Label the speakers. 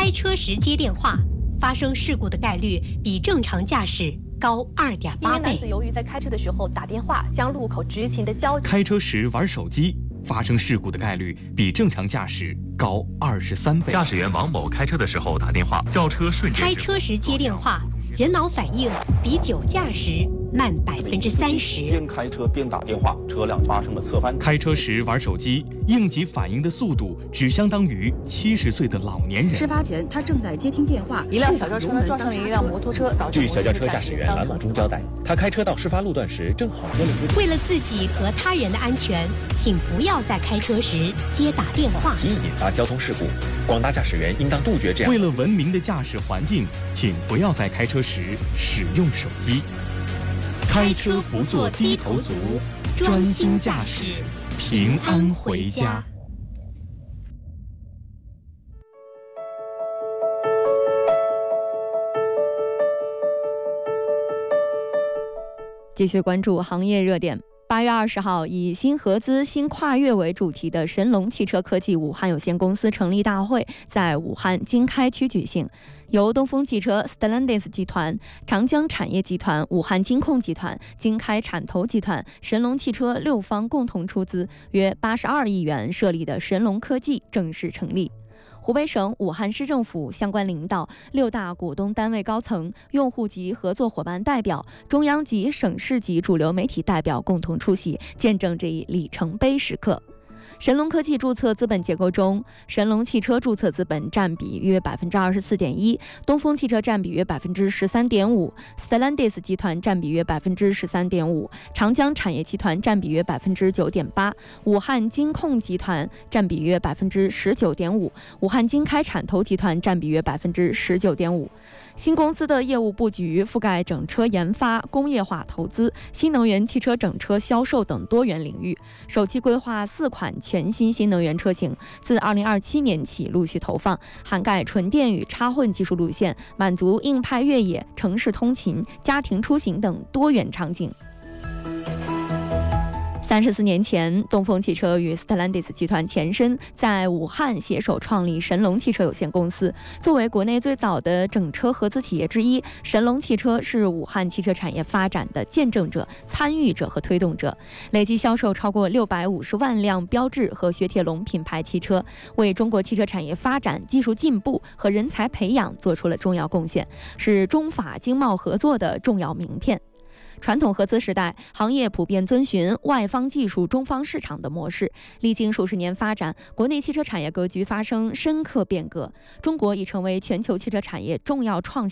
Speaker 1: 开车时接电话，发生事故的概率比正常驾驶高2.8倍。
Speaker 2: 一名男子由于在开车的时候打电话，将路口执勤的交警。
Speaker 3: 开车时玩手机，发生事故的概率比正常驾驶高23倍。
Speaker 4: 驾驶员王某开车的时候打电话，轿车瞬间。
Speaker 1: 开车时接电话，人脑反应比酒驾时慢30%。
Speaker 5: 边开车边打电话，车辆发生了侧翻。
Speaker 3: 开车时玩手机，应急反应的速度只相当于70岁的老年人。
Speaker 6: 事发前，他正在接听电话，
Speaker 7: 一辆小轿车呢撞上了一辆摩托车，导致
Speaker 8: 据小轿车驾驶员蓝某忠交代，他开车到事发路段时正好接了一个。
Speaker 1: 为了自己和他人的安全，请不要在开车时接打电话，
Speaker 8: 极易引发交通事故。广大驾驶员应当杜绝这样。
Speaker 3: 为了文明的驾驶环境，请不要在开车时使用手机。开车不做低头族，专心驾驶，平安回家。
Speaker 9: 继续关注行业热点。8月20号，以新合资、新跨越为主题的神龙汽车科技武汉有限公司成立大会在武汉经开区举行，由东风汽车、Stellantis 集团、长江产业集团、武汉金控集团、经开产投集团、神龙汽车6方共同出资，约82亿元设立的神龙科技正式成立。湖北省、武汉市政府相关领导、6大股东单位高层、用户及合作伙伴代表、中央及省市级主流媒体代表共同出席，见证这一里程碑时刻。神龙科技注册资本结构中，神龙汽车注册资本占比约24.1%，东风汽车占比约13.5%， Stellantis 集团占比约13.5%， 长江产业集团占比约9.8%， 武汉金控集团占比约19.5%， 武汉经开产投集团占比约19.5%。新公司的业务布局覆盖整车研发、工业化投资、新能源汽车整车销售等多元领域，首期规划4款全新新能源车型，自2027年起陆续投放，涵盖纯电与插混技术路线，满足硬派越野、城市通勤、家庭出行等多元场景。34年前，东风汽车与 Stellantis 集团前身在武汉携手创立神龙汽车有限公司。作为国内最早的整车合资企业之一，神龙汽车是武汉汽车产业发展的见证者、参与者和推动者，累计销售超过650万辆标致和雪铁龙品牌汽车，为中国汽车产业发展、技术进步和人才培养做出了重要贡献，是中法经贸合作的重要名片。传统合资时代，行业普遍遵循外方技术、中方市场的模式。历经数十年发展，国内汽车产业格局发生深刻变革，中国已成为全球汽车产业重要创新